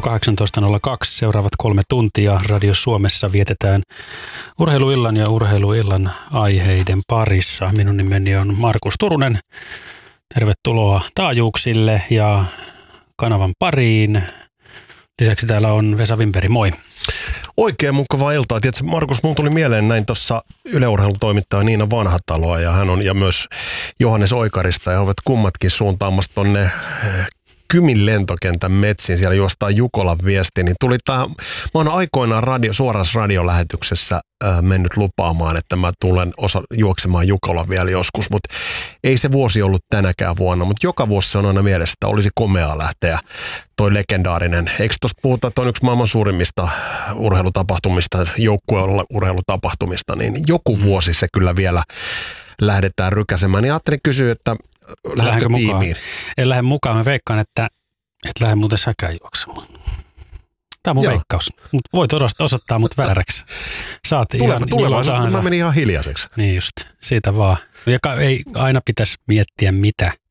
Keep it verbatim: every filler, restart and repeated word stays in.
kahdeksantoista nolla kaksi. Seuraavat kolme tuntia Radio Suomessa vietetään urheiluillan ja urheiluillan aiheiden parissa. Minun nimeni on Markus Turunen. Tervetuloa taajuuksille ja kanavan pariin. Lisäksi täällä on Vesa Wimperi, moi. Oikein mukavaa iltaa. Tiedätkö, Markus, mulla tuli mieleen näin tuossa Yle Urheilun toimittaja Niina Vanhataloa ja hän on ja myös Johannes Oikarista ja he ovat kummatkin suuntaamassa tonne Kymin lentokentän metsiin, siellä juostaan Jukolan viesti, niin tuli tää, mä oon aikoinaan radio, suorassa radiolähetyksessä äh, mennyt lupaamaan, että mä tulen osa, juoksemaan Jukolan vielä joskus, mutta ei se vuosi ollut tänäkään vuonna, mutta joka vuosi se on aina mielessä, että olisi komeaa lähteä toi legendaarinen, eikö tuosta puhuta, että on yksi maailman suurimmista urheilutapahtumista, joukkueella urheilutapahtumista, niin joku vuosi se kyllä vielä lähdetään rykäsemään, niin ajattelin kysyä, että lähdekö tiimiin? En lähde mukaan. Mä veikkaan, että et lähde muuten säkään juoksemaan. Tämä on mun Joo. veikkaus. Mut voit osoittaa mut vääräksi. Saat Tuleva, ihan tulevaisuus, mä menin ihan hiljaiseksi. Niin just, siitä vaan. Ja ei aina pitäisi miettiä mitä,